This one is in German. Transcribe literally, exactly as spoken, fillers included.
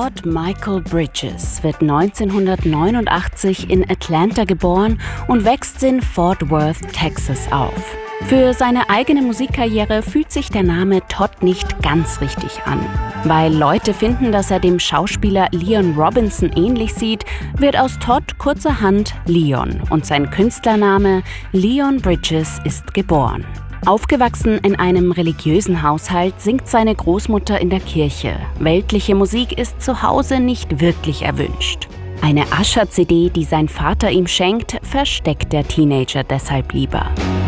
Todd Michael Bridges wird neunzehnhundertneunundachtzig in Atlanta geboren und wächst in Fort Worth, Texas auf. Für seine eigene Musikkarriere fühlt sich der Name Todd nicht ganz richtig an. Weil Leute finden, dass er dem Schauspieler Leon Robinson ähnlich sieht, wird aus Todd kurzerhand Leon und sein Künstlername Leon Bridges ist geboren. Aufgewachsen in einem religiösen Haushalt singt seine Großmutter in der Kirche. Weltliche Musik ist zu Hause nicht wirklich erwünscht. Eine Usher-C D, die sein Vater ihm schenkt, versteckt der Teenager deshalb lieber.